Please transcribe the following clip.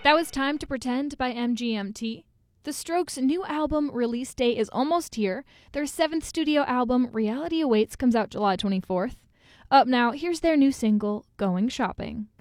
That was Time to Pretend by MGMT. The Strokes' new album release date is almost here. Their 7th studio album, Reality Awaits, comes out July 24th. Up now, here's their new single, Going Shopping.